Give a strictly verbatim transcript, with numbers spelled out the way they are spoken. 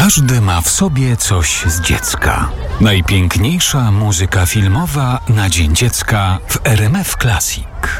Każdy ma w sobie coś z dziecka. Najpiękniejsza muzyka filmowa na Dzień Dziecka w R M F Classic.